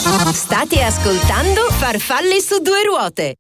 State ascoltando Farfalle su due ruote.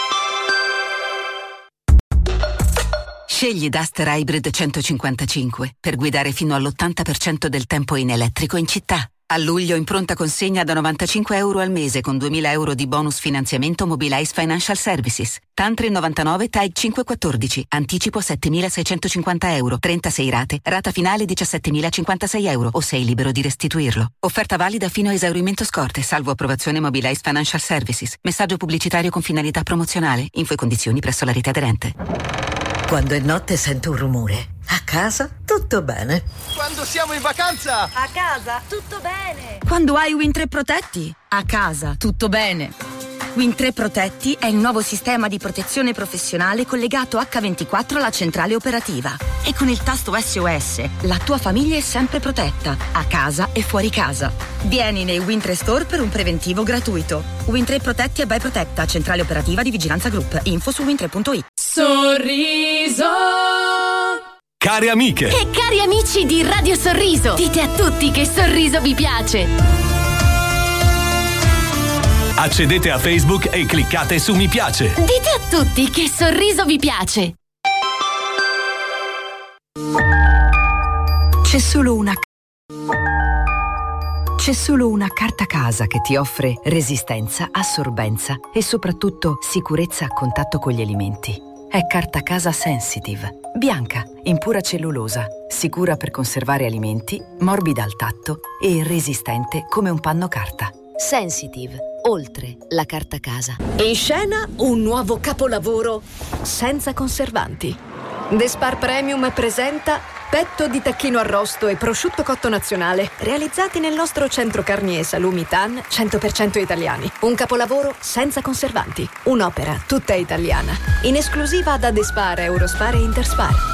Scegli Duster Hybrid 155 per guidare fino all'80% del tempo in elettrico in città. A luglio in pronta consegna da €90 al mese con 2.000 euro di bonus finanziamento Mobilize Financial Services. Tantri 99 TAG 514. Anticipo €7.650. 36 rate. Rata finale €17.056 o sei libero di restituirlo. Offerta valida fino a esaurimento scorte, salvo approvazione Mobilize Financial Services. Messaggio pubblicitario con finalità promozionale. Info e condizioni presso la rete aderente. Quando è notte sento un rumore. A casa tutto bene. Quando siamo in vacanza! A casa tutto bene. Quando hai Win3 Protetti? A casa tutto bene. Win3 Protetti è il nuovo sistema di protezione professionale collegato H24 alla centrale operativa. E con il tasto SOS la tua famiglia è sempre protetta, a casa e fuori casa. Vieni nei Win3 Store per un preventivo gratuito. Win3 Protetti e by Protetta, centrale operativa di Vigilanza Group. Info su win3.it. Sorriso. Care amiche e cari amici di Radio Sorriso, dite a tutti che Sorriso vi piace. Accedete a Facebook e cliccate su mi piace. Dite a tutti che Sorriso vi piace. C'è solo una carta casa che ti offre resistenza, assorbenza e soprattutto sicurezza a contatto con gli alimenti. È Carta Casa Sensitive, bianca, in pura cellulosa, sicura per conservare alimenti, morbida al tatto e resistente come un panno carta. Sensitive, oltre la carta casa. In scena un nuovo capolavoro senza conservanti. The Spar Premium presenta petto di tacchino arrosto e prosciutto cotto nazionale, realizzati nel nostro centro carni e salumi TAN 100% italiani. Un capolavoro senza conservanti. Un'opera tutta italiana. In esclusiva da The Spar, Eurospar e Interspar.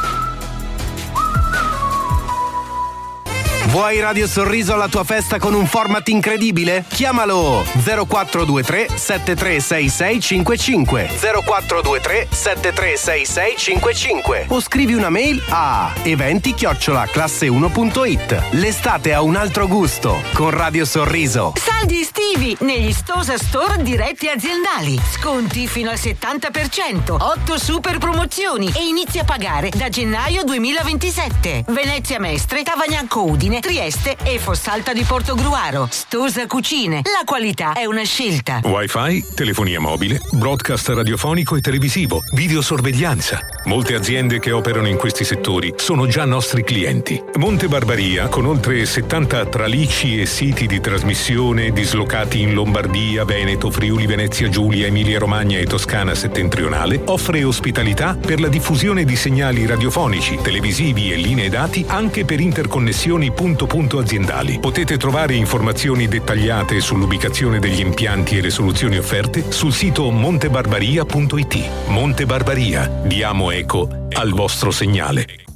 Vuoi Radio Sorriso alla tua festa con un format incredibile? Chiamalo 0423 736655 0423 736655 o scrivi una mail a eventi@classe1.it. L'estate ha un altro gusto con Radio Sorriso. Saldi estivi negli Stosa Store diretti aziendali. Sconti fino al 70%, 8 super promozioni e inizi a pagare da gennaio 2027. Venezia Mestre, Tavagnacco Udine, Trieste e Fossalta di Portogruaro. Stosa Cucine, la qualità è una scelta. Wi-Fi, telefonia mobile, broadcast radiofonico e televisivo, videosorveglianza. Molte aziende che operano in questi settori sono già nostri clienti. Monte Barbaria, con oltre 70 tralicci e siti di trasmissione dislocati in Lombardia, Veneto, Friuli, Venezia Giulia, Emilia Romagna e Toscana settentrionale, offre ospitalità per la diffusione di segnali radiofonici, televisivi e linee dati anche per interconnessioni punto aziendali. Potete trovare informazioni dettagliate sull'ubicazione degli impianti e le soluzioni offerte sul sito montebarbaria.it. Monte Barbaria, diamo eco al vostro segnale.